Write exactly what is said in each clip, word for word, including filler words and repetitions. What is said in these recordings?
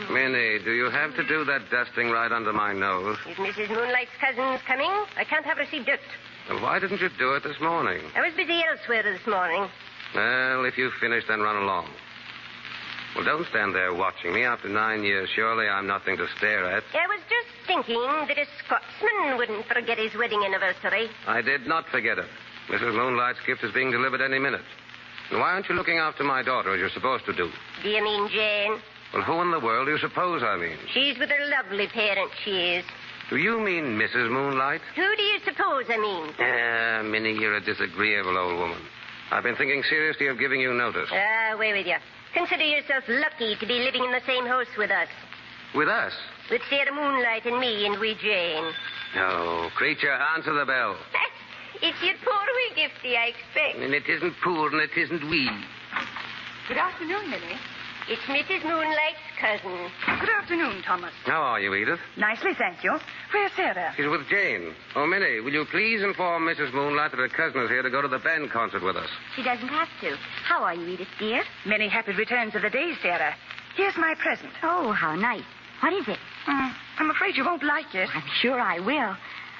Minnie, do you have to do that dusting right under my nose? Is Missus Moonlight's cousin coming? I can't have her see dirt. Well, why didn't you do it this morning? I was busy elsewhere this morning. Well, if you've finished, then run along. Well, don't stand there watching me. After nine years, surely I'm nothing to stare at. I was just thinking that a Scotsman wouldn't forget his wedding anniversary. I did not forget it. Missus Moonlight's gift is being delivered any minute. And why aren't you looking after my daughter as you're supposed to do? Do you mean Jane? Well, who in the world do you suppose I mean? She's with her lovely parent, she is. Do you mean Missus Moonlight? Who do you suppose I mean? Ah, Minnie, you're a disagreeable old woman. I've been thinking seriously of giving you notice. Ah, away with you. Consider yourself lucky to be living in the same house with us. With us? With Sarah Moonlight and me and wee Jane. No, creature, answer the bell. It's your poor wee Gifty, I expect. And it isn't poor and it isn't wee. Good afternoon, Minnie. It's Missus Moonlight's cousin. Good afternoon, Thomas. How are you, Edith? Nicely, thank you. Where's Sarah? She's with Jane. Oh, Minnie, will you please inform Missus Moonlight that her cousin is here to go to the band concert with us? She doesn't have to. How are you, Edith, dear? Many happy returns of the day, Sarah. Here's my present. Oh, how nice. What is it? Mm, I'm afraid you won't like it. I'm sure I will.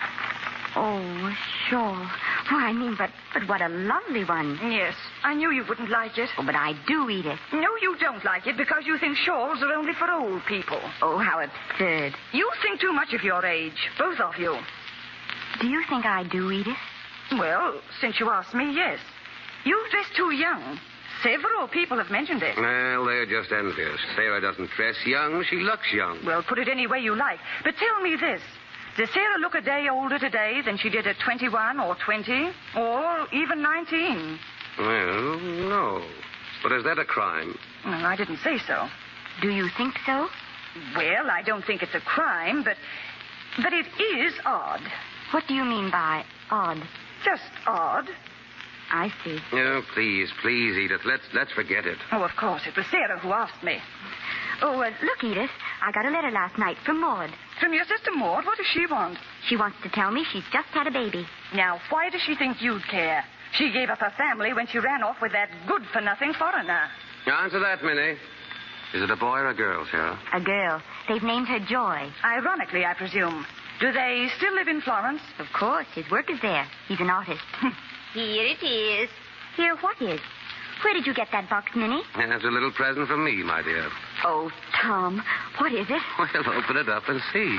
Oh, a shawl. Oh, I mean, but, but what a lovely one. Yes, I knew you wouldn't like it. Oh, but I do, Edith. No, you don't like it because you think shawls are only for old people. Oh, how absurd. You think too much of your age, both of you. Do you think I do, Edith? Well, since you asked me, yes. You dress too young. Several people have mentioned it. Well, they're just envious. Sarah doesn't dress young. She looks young. Well, put it any way you like. But tell me this. Does Sarah look a day older today than she did at twenty-one or twenty or even nineteen? Well, no. But is that a crime? No, I didn't say so. Do you think so? Well, I don't think it's a crime, but but it is odd. What do you mean by odd? Just odd. I see. Oh, please, please, Edith. Let's let's forget it. Oh, of course. It was Sarah who asked me. Oh, uh, look, Edith. I got a letter last night from Maud. From your sister Maud? What does she want? She wants to tell me she's just had a baby. Now, why does she think you'd care? She gave up her family when she ran off with that good-for-nothing foreigner. Answer that, Minnie. Is it a boy or a girl, Sarah? A girl. They've named her Joy. Ironically, I presume. Do they still live in Florence? Of course. His work is there. He's an artist. Here it is. Here, what is? Where did you get that box, Minnie? That's a little present from me, my dear. Oh, Tom, what is it? Well, open it up and see.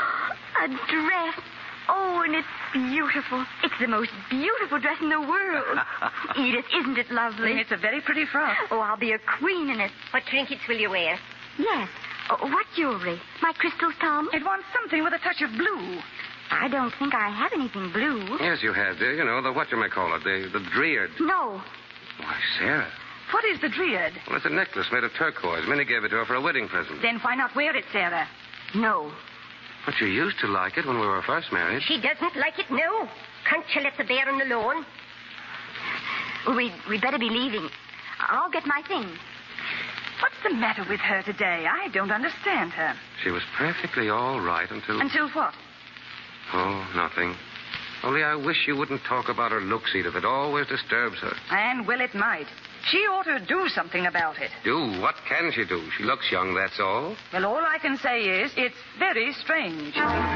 A dress. Oh, and it's beautiful. It's the most beautiful dress in the world. Edith, isn't it lovely? It's a very pretty frock. Oh, I'll be a queen in it. What trinkets will you wear? Yes. Oh, what jewelry? My crystals, Tom? It wants something with a touch of blue. I don't think I have anything blue. Yes, you have, dear. You know, the whatchamacallit, the, the dreared. No. Why, Sarah. What is the dreared? Well, it's a necklace made of turquoise. Minnie gave it to her for a wedding present. Then why not wear it, Sarah? No. But you used to like it when we were first married. She doesn't like it now. Can't you let the bairn alone? We, we'd better be leaving. I'll get my things. What's the matter with her today? I don't understand her. She was perfectly all right until... Until what? Oh, nothing. Only I wish you wouldn't talk about her looks, Edith. It always disturbs her. And, well, it might. She ought to do something about it. Do? What can she do? She looks young, that's all. Well, all I can say is it's very strange.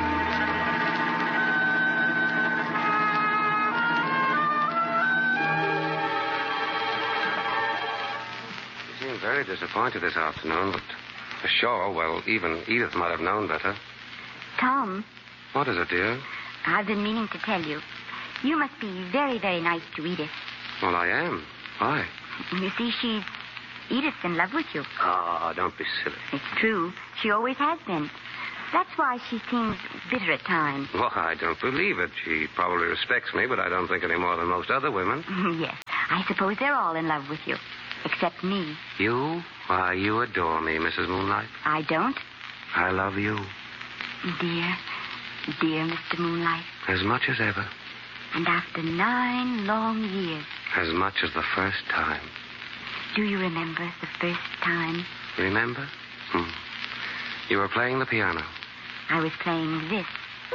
She seemed very disappointed this afternoon, but for sure, well, even Edith might have known better. Tom. What is it, dear? I've been meaning to tell you. You must be very, very nice to Edith. Well, I am. Why? You see, she's... Edith's in love with you. Ah, oh, don't be silly. It's true. She always has been. That's why she seems bitter at times. Well, I don't believe it. She probably respects me, but I don't think any more than most other women. Yes. I suppose they're all in love with you. Except me. You? Why, you adore me, Missus Moonlight. I don't? I love you. Dear, dear Mister Moonlight. As much as ever. And after nine long years. As much as the first time. Do you remember the first time? Remember? Hmm. You were playing the piano. I was playing this.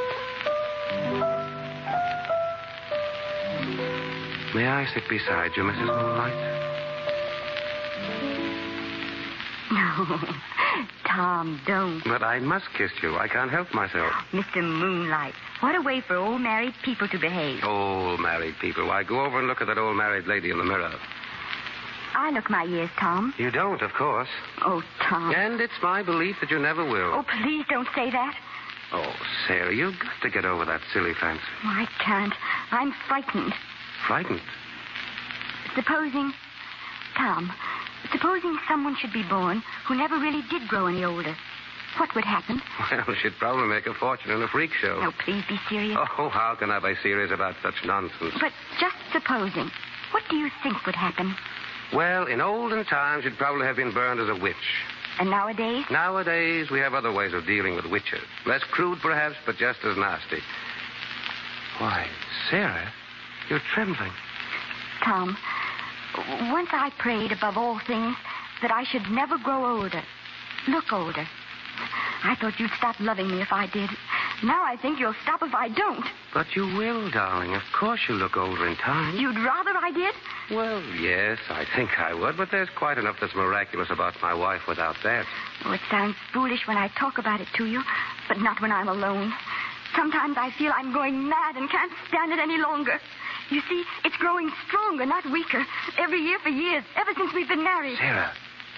May I sit beside you, Missus Moonlight? No. Oh, Tom, don't. But I must kiss you. I can't help myself. Mister Moonlight, what a way for old married people to behave. Old married people. Why, go over and look at that old married lady in the mirror. I look my years, Tom. You don't, of course. Oh, Tom. And it's my belief that you never will. Oh, please don't say that. Oh, Sarah, you've got to get over that silly fancy. Oh, I can't. I'm frightened. Frightened? Supposing... Tom, supposing someone should be born who never really did grow any older. What would happen? Well, she'd probably make a fortune in a freak show. Oh, please be serious. Oh, how can I be serious about such nonsense? But just supposing, what do you think would happen? Well, in olden times, you'd probably have been burned as a witch. And nowadays? Nowadays, we have other ways of dealing with witches. Less crude, perhaps, but just as nasty. Why, Sarah, you're trembling. Tom, once I prayed above all things that I should never grow older, look older. I thought you'd stop loving me if I did. Now I think you'll stop if I don't. But you will, darling. Of course you'll look older in time. You'd rather I did? Well, yes, I think I would, but there's quite enough that's miraculous about my wife without that. Oh, it sounds foolish when I talk about it to you, but not when I'm alone. Sometimes I feel I'm going mad and can't stand it any longer. You see, it's growing stronger, not weaker. Every year for years, ever since we've been married. Sarah.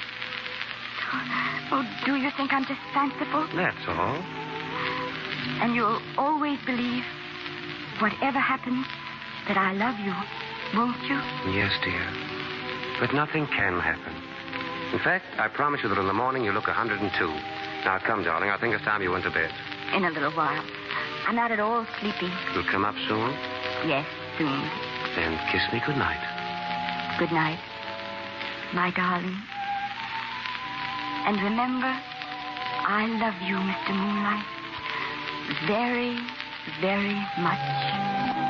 Oh, do you think I'm just fanciful? That's all. And you'll always believe, whatever happens, that I love you, won't you? Yes, dear. But nothing can happen. In fact, I promise you that in the morning you look one hundred two. Now, come, darling. I think it's time you went to bed. In a little while. I'm not at all sleepy. You'll come up soon? Yes, soon. Then kiss me good night. Good night, my darling. And remember, I love you, Mister Moonlight, very, very much.